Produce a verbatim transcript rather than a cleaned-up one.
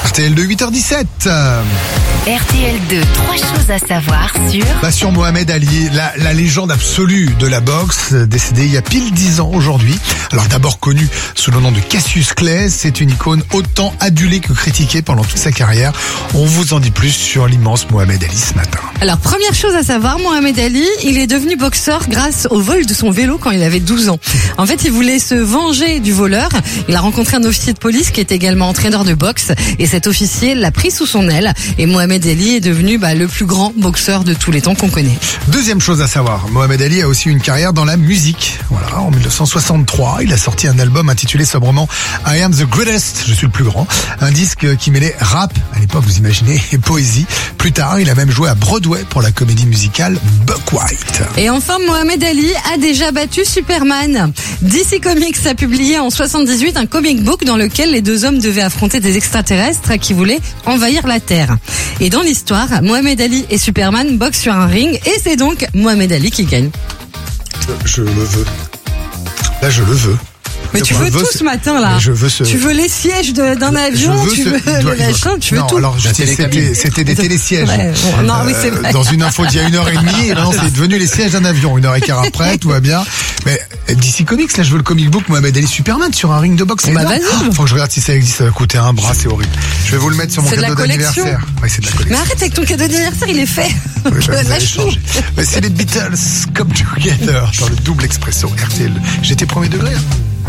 R T L deux, huit heures dix-sept. R T L deux, trois choses à savoir sur... Bah sur Mohamed Ali, la, la légende absolue de la boxe, décédé il y a pile dix ans aujourd'hui. Alors d'abord connu sous le nom de Cassius Clay, c'est une icône autant adulée que critiquée pendant toute sa carrière. On vous en dit plus sur l'immense Mohamed Ali ce matin. Alors, première chose à savoir, Mohamed Ali, il est devenu boxeur grâce au vol de son vélo quand il avait douze ans. En fait, il voulait se venger du voleur. Il a rencontré un officier de police qui est également entraîneur de boxe et cet officier l'a pris sous son aile et Mohamed Ali est devenu bah, le plus grand boxeur de tous les temps qu'on connaît. Deuxième chose à savoir, Mohamed Ali a aussi une carrière dans la musique. Voilà, en dix-neuf cent soixante-trois, il a sorti un album intitulé sobrement I Am the Greatest, je suis le plus grand. Un disque qui mêlait rap, à l'époque vous imaginez, et poésie. Plus tard, il a même joué à Broadway pour la comédie musicale Buck White. Et enfin, Mohamed Ali a déjà battu Superman. D C Comics a publié en soixante-dix-huit un comic book dans lequel les deux hommes devaient affronter des extraterrestres qui voulaient envahir la Terre. Et dans l'histoire, Mohamed Ali et Superman boxent sur un ring et c'est donc Mohamed Ali qui gagne. Je le veux. Là, je le veux. Mais tu veux tout ce matin là. Je veux ce... Tu veux les sièges de, d'un avion, tu veux ce... le machin, tu veux non, tout. Alors c'était, c'était des télésièges. Ouais, bon, non, mais c'est vrai. Dans une info d'il y a une heure et demie, et maintenant c'est devenu les sièges d'un avion. Une heure et quart après, tout va bien. Mais D C Comics, là je veux le comic book Mohamed Ali Superman sur un ring de boxe. Bah, vas-y. Oh, faut que je regarde si ça existe. Ça va coûter un bras, c'est horrible. Je vais vous le mettre sur mon cadeau d'anniversaire. Oui, c'est de la collection. Mais arrête avec ton cadeau d'anniversaire, il est fait. Oui, bah, mais c'est les Beatles Come Together dans le double expresso R T L. J'étais premier degré. Hein.